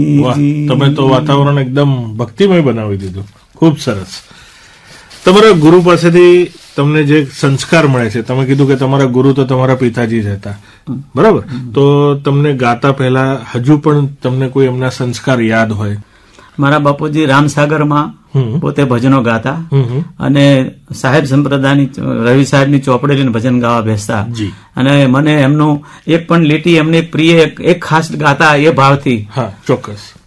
તમે તો વાતાવરણ એકદમ ભક્તિમય બનાવી દીધું. ખૂબ સરસ. તમારા ગુરુ પાસેથી તમને જે સંસ્કાર મળે છે, તમે કીધું કે તમારા ગુરુ તો તમારા પિતાજી જ હતા, બરાબર? તો તમને ગાતા પહેલા હજુ પણ તમને કોઈ એમના સંસ્કાર યાદ હોય? મારા બાપુજી રામસાગરમાં પોતે ભજનો ગાતા અને સાહેબ સંપ્રદાયની રવિ સાહેબની ચોપડે લઈને ભજન ગાવા બેસતા. અને મને એમનું એક પણ લીટી એમની પ્રિય એક ખાસ ગાતા એ ભાવથી. હા, ચોક્કસ.